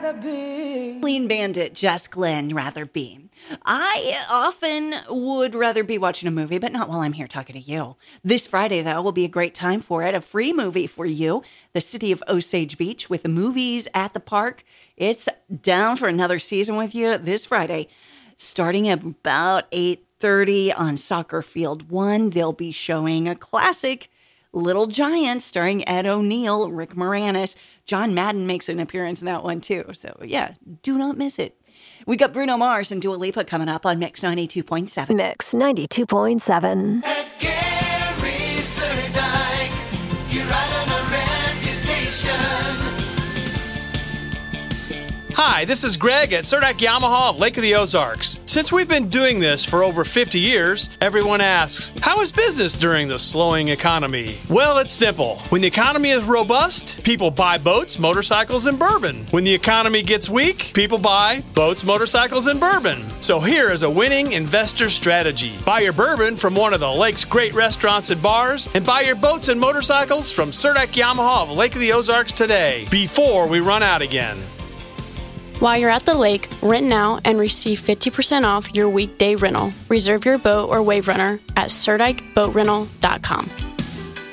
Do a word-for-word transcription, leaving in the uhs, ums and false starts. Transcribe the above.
rather be. Clean Bandit, Jess Glynn, rather be. I often would rather be watching a movie, but not while I'm here talking to you. This Friday, though, will be a great time for it. A free movie for you. The city of Osage Beach with the movies at the park. It's down for another season with you this Friday, starting at about eight thirty on Soccer Field one. They'll be showing a classic, Little Giants, starring Ed O'Neill, Rick Moranis. John Madden makes an appearance in that one, too. So, yeah, do not miss it. We got Bruno Mars and Dua Lipa coming up on Mix ninety-two point seven. Mix ninety-two point seven. At Gary Surdike, you're right on a reputation. Hi, this is Greg at Surdike Yamaha of Lake of the Ozarks. Since we've been doing this for over fifty years, everyone asks, how is business during the slowing economy? Well, it's simple. When the economy is robust, people buy boats, motorcycles, and bourbon. When the economy gets weak, people buy boats, motorcycles, and bourbon. So here is a winning investor strategy. Buy your bourbon from one of the lake's great restaurants and bars, and buy your boats and motorcycles from Surdike Yamaha of Lake of the Ozarks today, before we run out again. While you're at the lake, rent now and receive fifty percent off your weekday rental. Reserve your boat or wave runner at Surdike Boat Rental dot com.